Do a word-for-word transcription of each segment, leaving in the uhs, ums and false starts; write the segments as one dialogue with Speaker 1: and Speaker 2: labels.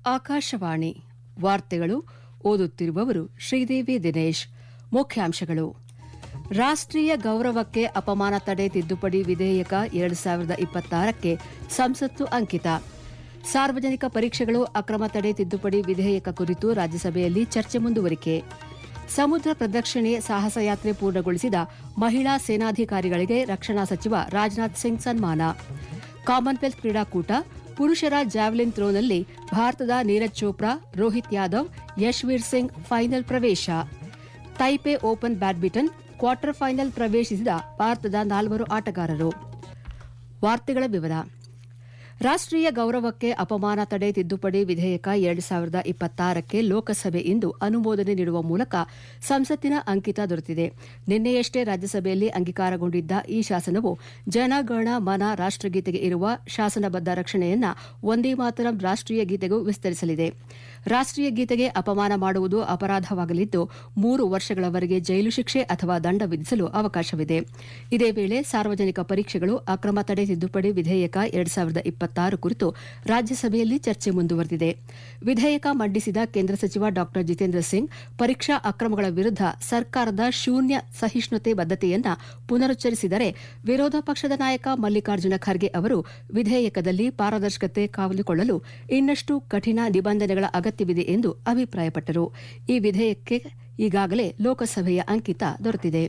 Speaker 1: ಆಕಾಶವಾಣಿ ವಾರ್ತೆಗಳು ಓದುತ್ತಿರುವವರು ಶ್ರೀದೇವಿ ದಿನೇಶ್. ಮುಖ್ಯಾಂಶಗಳು: ರಾಷ್ಟೀಯ ಗೌರವಕ್ಕೆ ಅಪಮಾನ ತಡೆ ತಿದ್ದುಪಡಿ ವಿಧೇಯಕ ಎರಡು ಸಾವಿರದ ಇಪ್ಪತ್ತಾರಕ್ಕೆ ಸಂಸತ್ತು ಅಂಕಿತ. ಸಾರ್ವಜನಿಕ ಪರೀಕ್ಷೆಗಳು ಅಕ್ರಮ ತಡೆ ತಿದ್ದುಪಡಿ ವಿಧೇಯಕ ಕುರಿತು ರಾಜ್ಯಸಭೆಯಲ್ಲಿ ಚರ್ಚೆ ಮುಂದುವರಿಕೆ. ಸಮುದ್ರ ಪ್ರದಕ್ಷಿಣೆ ಸಾಹಸಯಾತ್ರೆ ಪೂರ್ಣಗೊಳಿಸಿದ ಮಹಿಳಾ ಸೇನಾಧಿಕಾರಿಗಳಿಗೆ ರಕ್ಷಣಾ ಸಚಿವ ರಾಜನಾಥ್ ಸಿಂಗ್ ಸನ್ಮಾನ. ಕಾಮನ್ವೆಲ್ತ್ ಕ್ರೀಡಾಕೂಟ ಪುರುಷರ ಜಾವೆಲಿನ್ ಥ್ರೋನಲ್ಲಿ ಭಾರತದ ನೀರಜ್ ಚೋಪ್ರಾ, ರೋಹಿತ್ ಯಾದವ್, ಯಶ್ವೀರ್ ಸಿಂಗ್ ಫೈನಲ್ ಪ್ರವೇಶ. Taipei open badminton quarter final ಪ್ರವೇಶಿಸಿದ ಭಾರತದ ನಾಲ್ವರು ಆಟಗಾರರು. ವಾರ್ತೆಗಳ ವಿವರ. ರಾಷ್ಟೀಯ ಗೌರವಕ್ಕೆ ಅಪಮಾನ ತಡೆ ತಿದ್ದುಪಡಿ ವಿಧೇಯಕ ಎರಡು ಸಾವಿರದ ಇಪ್ಪತ್ತಾರಕ್ಕೆ ಲೋಕಸಭೆ ಇಂದು ಅನುಮೋದನೆ ನೀಡುವ ಮೂಲಕ ಸಂಸತ್ತಿನ ಅಂಕಿತ ದೊರೆತಿದೆ. ನಿನ್ನೆಯಷ್ಟೇ ರಾಜ್ಯಸಭೆಯಲ್ಲಿ ಅಂಗೀಕಾರಗೊಂಡಿದ್ದ ಈ ಶಾಸನವು ಜನಗಣ ಮನ ರಾಷ್ಟಗೀತೆಗೆ ಇರುವ ಶಾಸನಬದ್ದ ರಕ್ಷಣೆಯನ್ನು ವಂದೇ ಮಾತರಂ ರಾಷ್ಟೀಯ ಗೀತೆಗೂ ವಿಸ್ತರಿಸಲಿದೆ. ರಾಷ್ಟೀಯ ಗೀತೆಗೆ ಅಪಮಾನ ಮಾಡುವುದು ಅಪರಾಧವಾಗಲಿದ್ದು ಮೂರು ವರ್ಷಗಳವರೆಗೆ ಜೈಲು ಶಿಕ್ಷೆ ಅಥವಾ ದಂಡ ವಿಧಿಸಲು ಅವಕಾಶವಿದೆ. ಇದೇ ವೇಳೆ ಸಾರ್ವಜನಿಕ ಪರೀಕ್ಷೆಗಳು ಅಕ್ರಮ ತಡೆ ತಿದ್ದುಪಡಿ ವಿಧೇಯಕ ಎರಡು ಸಾವಿರದ ಇಪ್ಪತ್ತಾರು ಕುರಿತು ರಾಜ್ಯಸಭೆಯಲ್ಲಿ ಚರ್ಚೆ ಮುಂದುವರೆದಿದೆ. ವಿಧೇಯಕ ಮಂಡಿಸಿದ ಕೇಂದ್ರ ಸಚಿವ ಡಾ ಜಿತೇಂದ್ರ ಸಿಂಗ್ ಪರೀಕ್ಷಾ ಅಕ್ರಮಗಳ ವಿರುದ್ಧ ಸರ್ಕಾರದ ಶೂನ್ಯ ಸಹಿಷ್ಣುತೆ ಬದ್ಧತೆಯನ್ನು ಪುನರುಚ್ಚರಿಸಿದರೆ, ವಿರೋಧ ಪಕ್ಷದ ನಾಯಕ ಮಲ್ಲಿಕಾರ್ಜುನ ಖರ್ಗೆ ಅವರು ವಿಧೇಯಕದಲ್ಲಿ ಪಾರದರ್ಶಕತೆ ಕಾಯ್ದುಕೊಳ್ಳಲು ಇನ್ನಷ್ಟು ಕಠಿಣ ನಿಬಂಧನೆಗಳ ಅಗತ್ಯವಿದೆ ಎಂದು ಅಭಿಪ್ರಾಯಪಟ್ಟರು. ಈ ವಿಧೇಯಕಕ್ಕೆ ಈಗಾಗಲೇ ಲೋಕಸಭೆಯ ಅಂಕಿತ ದೊರೆತಿದೆ.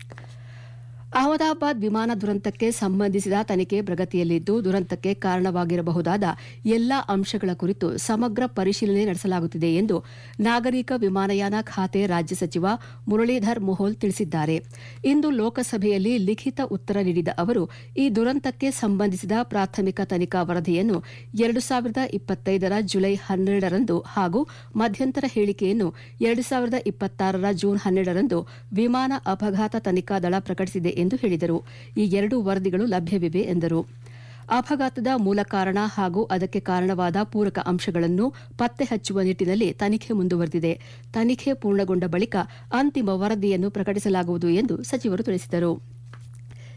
Speaker 1: ಅಹಮದಾಬಾದ್ ವಿಮಾನ ದುರಂತಕ್ಕೆ ಸಂಬಂಧಿಸಿದ ತನಿಖೆ ಪ್ರಗತಿಯಲ್ಲಿದ್ದು, ದುರಂತಕ್ಕೆ ಕಾರಣವಾಗಿರಬಹುದಾದ ಎಲ್ಲಾ ಅಂಶಗಳ ಕುರಿತು ಸಮಗ್ರ ಪರಿಶೀಲನೆ ನಡೆಸಲಾಗುತ್ತಿದೆ ಎಂದು ನಾಗರಿಕ ವಿಮಾನಯಾನ ಖಾತೆ ರಾಜ್ಯ ಸಚಿವ ಮುರಳೀಧರ್ ಮೋಹೋಲ್ ತಿಳಿಸಿದ್ದಾರೆ. ಇಂದು ಲೋಕಸಭೆಯಲ್ಲಿ ಲಿಖಿತ ಉತ್ತರ ನೀಡಿದ ಅವರು, ಈ ದುರಂತಕ್ಕೆ ಸಂಬಂಧಿಸಿದ ಪ್ರಾಥಮಿಕ ತನಿಖಾ ವರದಿಯನ್ನು ಎರಡು ಸಾವಿರದ ಇಪ್ಪತ್ತೈದರ ಜುಲೈ ಹನ್ನೆರಡರಂದು ಹಾಗೂ ಮಧ್ಯಂತರ ಹೇಳಿಕೆಯನ್ನು ಎರಡು ಸಾವಿರದ ಇಪ್ಪತ್ತಾರರ ಜೂನ್ ಹನ್ನೆರಡರಂದು ವಿಮಾನ ಅಪಘಾತ ತನಿಖಾ ದಳ ಪ್ರಕಟಿಸಿದೆ ಎಂದು ಹೇಳಿದರು. ಈ ಎರಡೂ ವರದಿಗಳು ಲಭ್ಯವಿವೆ ಎಂದರು. ಅಪಘಾತದ ಮೂಲ ಕಾರಣ ಹಾಗೂ ಅದಕ್ಕೆ ಕಾರಣವಾದ ಪೂರಕ ಅಂಶಗಳನ್ನು ಪತ್ತೆ ಹಚ್ಚುವ ನಿಟ್ಟಿನಲ್ಲಿ ತನಿಖೆ ಮುಂದುವರೆದಿದೆ. ತನಿಖೆ ಪೂರ್ಣಗೊಂಡ ಬಳಿಕ ಅಂತಿಮ ವರದಿಯನ್ನು ಪ್ರಕಟಿಸಲಾಗುವುದು ಎಂದು ಸಚಿವರು ತಿಳಿಸಿದರು.